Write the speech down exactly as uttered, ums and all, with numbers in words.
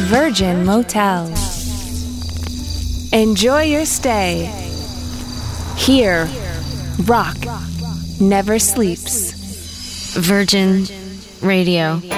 Virgin Motels. Enjoy your stay. Here, rock never sleeps. Virgin Radio.